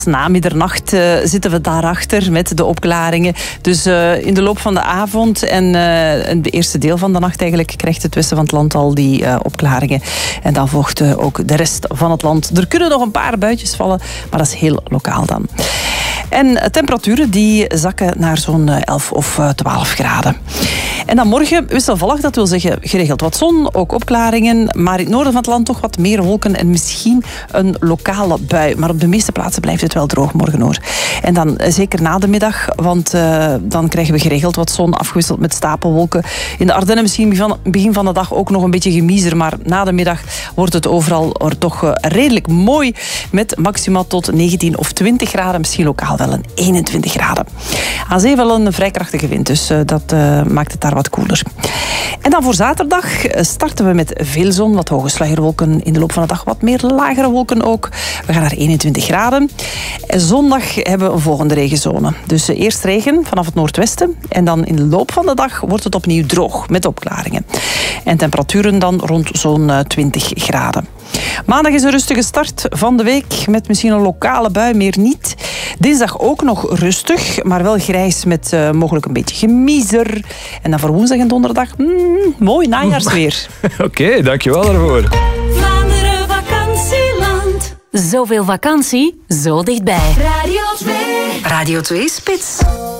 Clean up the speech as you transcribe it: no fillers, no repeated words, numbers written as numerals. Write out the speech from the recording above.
Na middernacht zitten we daarachter met de opklaringen. Dus in de loop van de avond en de eerste deel van de nacht eigenlijk krijgt het westen van het land al die opklaringen. En dan volgt ook de rest van het land. Er kunnen nog een paar buitjes vallen, maar dat is heel lokaal dan. En temperaturen die zakken naar zo'n 11 of 12 graden. En dan morgen wisselvallig, dat wil zeggen geregeld wat zon, ook opklaringen. Maar in het noorden van het land toch wat meer wolken en misschien een lokale bui. Maar op de meeste plaatsen blijft het wel droog morgen hoor. En dan zeker na de middag, want dan krijgen we geregeld wat zon afgewisseld met stapelwolken. In de Ardennen misschien begin van de dag ook nog een beetje gemiezer. Maar na de middag wordt het overal toch redelijk mooi. Met maximaal tot 19 of 20 graden. Misschien lokaal wel een 21 graden. Aan zee wel een vrij krachtige wind, dus dat maakt het daar wat koeler. En dan voor zaterdag starten we met veel zon, wat hoge sluierwolken. In de loop van de dag wat meer lagere wolken ook. We gaan naar 21 graden. En zondag hebben we een volgende regenzone. Dus eerst regen vanaf het noordwesten. En dan in de loop van de dag wordt het opnieuw droog met opklaringen. En temperaturen dan rond zo'n 20 graden. Maandag is een rustige start van de week met misschien een lokale bui, meer niet. Dinsdag ook nog rustig, maar wel grijs met mogelijk een beetje gemiezer. En dan voor woensdag en donderdag, mooi najaarsweer. Oké, dankjewel daarvoor. Vlaanderen vakantieland. Zoveel vakantie, zo dichtbij. Radio 2. Radio 2 Spits.